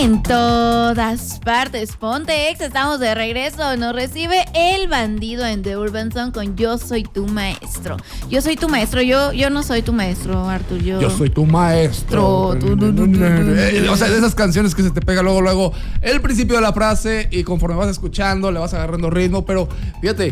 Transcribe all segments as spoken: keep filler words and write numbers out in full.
En todas partes, ponte ex, estamos de regreso. Nos recibe El Bandido en The Urban Song con Yo Soy Tu Maestro. Yo soy tu maestro, yo, yo no soy tu maestro, Artur. Yo, yo soy tu maestro. Tu, tu, tu, tu, tu. O sea, de esas canciones que se te pega luego, luego el principio de la frase y conforme vas escuchando le vas agarrando ritmo. Pero fíjate,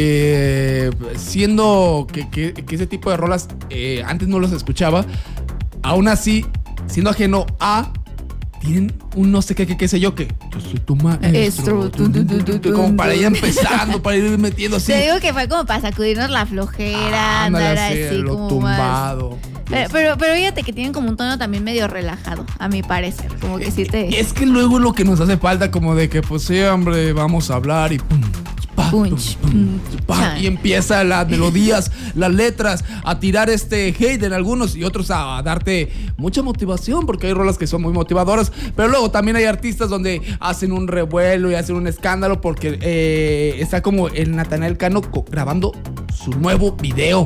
eh, siendo que, que, que ese tipo de rolas eh, antes no los escuchaba, aún así, siendo ajeno a... tienen un no sé qué, qué, qué sé yo, que yo soy tu maestro. Tu, tu, tu, tu, tu, como para ir empezando, para ir metiendo así. Te digo que fue como para sacudirnos la flojera, ah, andar así, así como tumbado. Más. Pero, pero, pero fíjate que tienen como un tono también medio relajado, a mi parecer. Como que sí te... Es que luego es lo que nos hace falta, como de que, pues sí, hombre, vamos a hablar y pum. Pa, Punch, pum, pum, pa, y empieza las melodías, las letras, a tirar este hate en algunos y otros a, a darte mucha motivación, porque hay rolas que son muy motivadoras, pero luego también hay artistas donde hacen un revuelo y hacen un escándalo porque eh, está como el Natanael Cano grabando su nuevo video.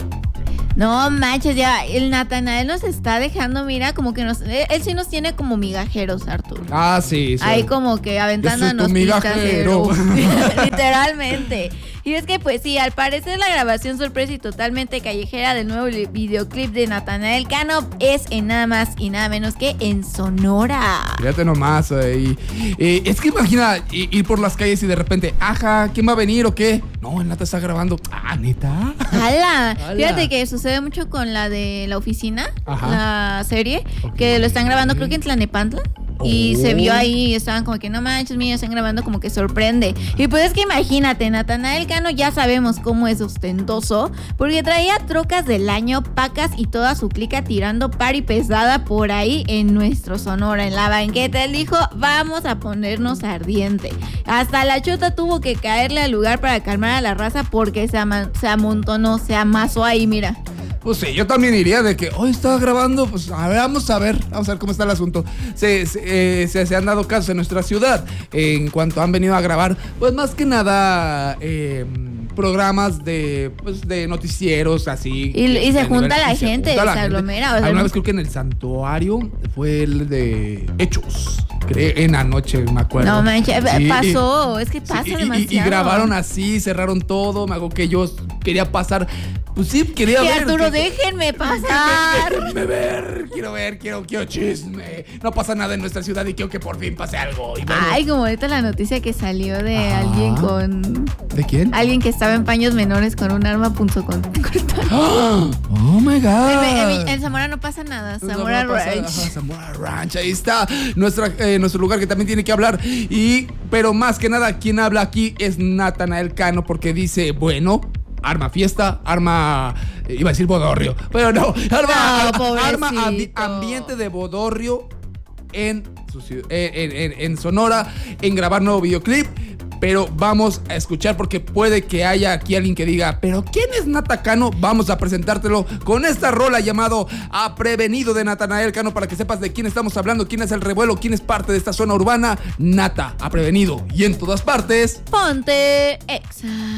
No manches, ya el Natanael nos está dejando, mira, como que nos... Él, él sí nos tiene como migajeros, Artur. Ah, sí, sí. Ahí como que aventándonos migajero. Literalmente. Y es que pues sí, al parecer la grabación sorpresa y totalmente callejera del nuevo videoclip de Natanael Cano es en nada más y nada menos que en Sonora. Fíjate nomás, eh, eh, es que imagina ir por las calles y de repente, ajá, ¿quién va a venir o qué? No, el Nata está grabando. Ah, ¿neta? ¡Hala! ¡Hala! Fíjate que sucede mucho con la de La Oficina, ajá, la serie, okay, que lo están grabando creo que en Tlalnepantla. Y oh. se vio ahí y estaban como que no manches, mira, están grabando, como que sorprende. Y pues es que imagínate, Natanael Cano ya sabemos cómo es ostentoso, porque traía trocas del año, pacas y toda su clica tirando party pesada por ahí en nuestro Sonora, en la banqueta. Él dijo, vamos a ponernos ardiente. Hasta la chota tuvo que caerle al lugar para calmar a la raza porque se, ama- se amontonó, se amasó ahí, mira. Pues sí, yo también iría de que hoy estaba grabando, pues a ver, vamos a ver, vamos a ver cómo está el asunto. Se, se, eh, se, se han dado casos en nuestra ciudad eh, en cuanto han venido a grabar, pues más que nada eh, programas de, pues, de noticieros así. Y, y se junta la gente, se, se aglomera. O sea, alguna vez creo que en el Santuario fue el de Hechos, creo, en la noche, me acuerdo. No manches, sí, pasó, y, es que pasa sí, demasiado. Y, y, y grabaron así, cerraron todo, me hago que yo quería pasar. Pues sí, quería y ver. Arturo, que... déjenme pasar. Déjenme ver, quiero ver, quiero, quiero chisme. No pasa nada en nuestra ciudad y quiero que por fin pase algo. Y bueno. Ay, como ahorita la noticia que salió de ah, alguien con... ¿De quién? Alguien que estaba en paños menores con un arma punto con cortada. Oh, oh my God. En, en, en Zamora no pasa nada, Zamora no Ranch. Pasa, Zamora Ranch, ahí está nuestra, eh, nuestro lugar que también tiene que hablar. Y, pero más que nada, quien habla aquí es Natanael Cano, porque dice, bueno... arma fiesta, arma, eh, iba a decir bodorrio, pero no, arma, no, arma ambi- ambiente de bodorrio en, su, en, en, en Sonora, en grabar nuevo videoclip. Pero vamos a escuchar porque puede que haya aquí alguien que diga, ¿pero quién es Nata Cano? Vamos a presentártelo con esta rola llamado A Prevenido de Natanael Cano para que sepas de quién estamos hablando, quién es el revuelo, quién es parte de esta zona urbana. Nata, A Prevenido y en todas partes. Ponte Exa.